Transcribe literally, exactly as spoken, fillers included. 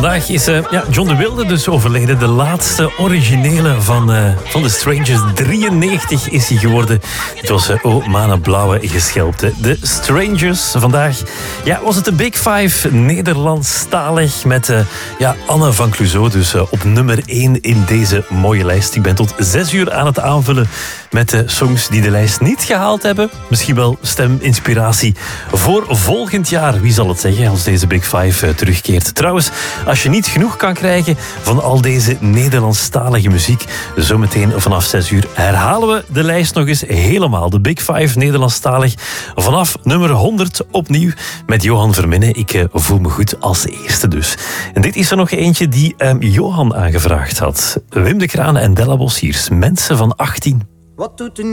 Vandaag is uh, ja, John de Wilde dus overleden. De laatste originele van, uh, van de Strangers. drieënnegentig is hij geworden. Het was uh, oh, Mana Blauwe geschelpte. De Strangers. Vandaag ja, was het de Big Five. Nederlandstalig met uh, ja, Anne van Clouseau. Dus uh, op nummer één in deze mooie lijst. Ik ben tot zes uur aan het aanvullen met de songs die de lijst niet gehaald hebben. Misschien wel steminspiratie voor volgend jaar. Wie zal het zeggen als deze Big Five uh, terugkeert. Trouwens, als je niet genoeg kan krijgen van al deze Nederlandstalige muziek, zometeen vanaf zes uur herhalen we de lijst nog eens helemaal. De Big Five Nederlandstalig vanaf nummer honderd opnieuw met Johan Verminne. Ik uh, voel me goed als eerste dus. En dit is er nog eentje die um, Johan aangevraagd had. Wim de Kraan en Della Bossiers. Mensen van achttien. Wat doet een